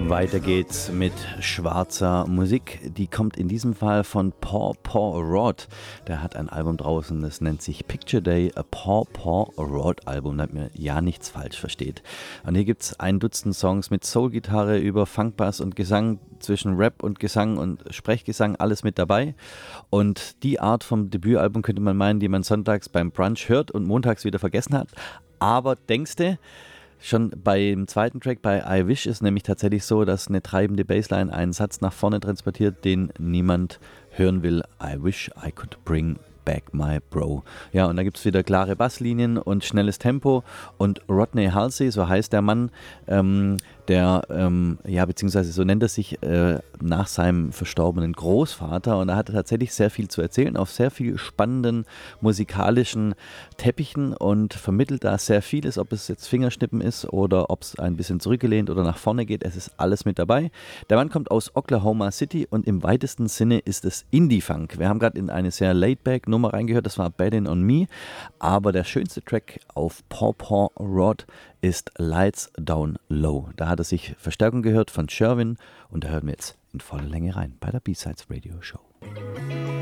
Weiter geht's mit schwarzer Musik. Die kommt in diesem Fall von Paw Paw Rod. Der hat ein Album draußen, das nennt sich Picture Day, a Paw Paw Rod Album, damit man ja nichts falsch versteht. Und hier gibt's ein Dutzend Songs mit Soul-Gitarre über Funkbass und Gesang, zwischen Rap und Gesang und Sprechgesang, alles mit dabei. Und die Art vom Debütalbum könnte man meinen, die man sonntags beim Brunch hört und montags wieder vergessen hat. Aber denkste, schon beim zweiten Track bei I Wish ist nämlich tatsächlich so, dass eine treibende Bassline einen Satz nach vorne transportiert, den niemand hören will. I wish I could bring back my bro. Ja, und da gibt es wieder klare Basslinien und schnelles Tempo. Und Rodney Halsey, so heißt der Mann, beziehungsweise so nennt er sich nach seinem verstorbenen Großvater. Und er hatte tatsächlich sehr viel zu erzählen, auf sehr viel spannenden musikalischen Teppichen und vermittelt da sehr vieles, ob es jetzt Fingerschnippen ist oder ob es ein bisschen zurückgelehnt oder nach vorne geht. Es ist alles mit dabei. Der Mann kommt aus Oklahoma City und im weitesten Sinne ist es Indie-Funk. Wir haben gerade in eine sehr laid-back-Nummer reingehört, das war Betting on Me, aber der schönste Track auf Paw Paw Rod ist Lights Down Low. Da hat er sich Verstärkung gehört von Sherwin und da hören wir jetzt in voller Länge rein bei der B-Sides Radio Show.